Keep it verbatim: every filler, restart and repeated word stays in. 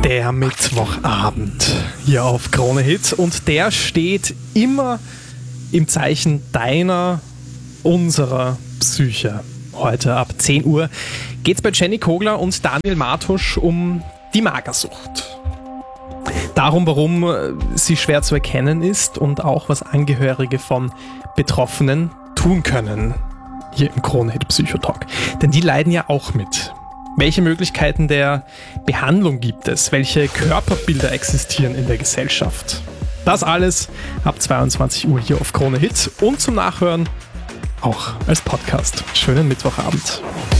Der Mittwochabend hier auf Krone Hit und der steht immer im Zeichen deiner, unserer Psyche. Heute ab zehn Uhr geht's bei Jenny Kogler und Daniel Martusch um die Magersucht. Darum, warum sie schwer zu erkennen ist und auch was Angehörige von Betroffenen tun können. Hier im Krone Hit Psychotalk. Denn die leiden ja auch mit. Welche Möglichkeiten der Behandlung gibt es? Welche Körperbilder existieren in der Gesellschaft? Das alles ab zweiundzwanzig Uhr hier auf Krone Hit und zum Nachhören auch als Podcast. Schönen Mittwochabend.